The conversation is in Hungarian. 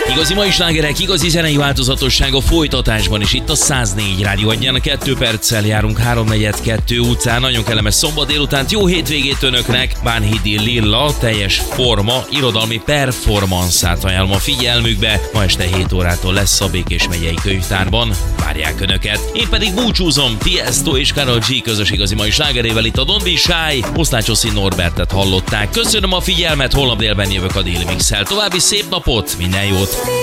Igazi mai slágerek, igazi zenei változatosság a folytatásban is itt a 104 Rádió Agyán. 2 perccel járunk 3-4-2 utcán. Nagyon kellemes szombat délutánt, jó hétvégét önöknek. Bánhidi Lilla teljes forma irodalmi performanszát ajánlom a figyelmükbe. Ma este 7 órától lesz a Békés megyei könyvtárban. Várják önöket. Én pedig búcsúzom Tiesto és Karol G közös igazi mai slágerével itt a Don't Be Shy. Osztácsoszi Norbertet hallották. Köszönöm a figyelmet, holnap délben jövök a Déli Mix-el. További szép napot, minden jót!